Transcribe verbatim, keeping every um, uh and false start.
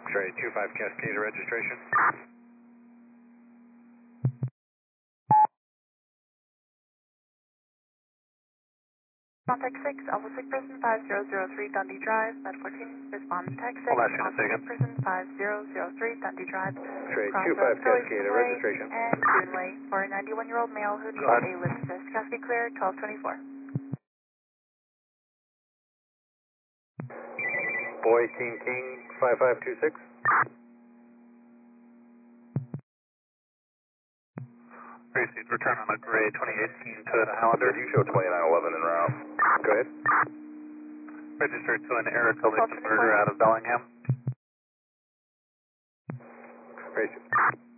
X-ray two five Cascade registration. Contact six, Alpha six person five zero zero three Dundee Drive, Med fourteen, respond text six, Hold on, Alpha six person five zero zero three Dundee Drive, X-ray cross two five road Cascade Way registration. and June Way for a ninety-one year old male who needs Go a ahead. lift assist. Cascade clear, twelve twenty-four. Boy Team King five five two six. Proceed, return on a gray twenty eighteen Toyota Highlander. You show twenty-nine eleven en route. Go ahead. Register to an Erica Lacey murder out of Bellingham. Proceed.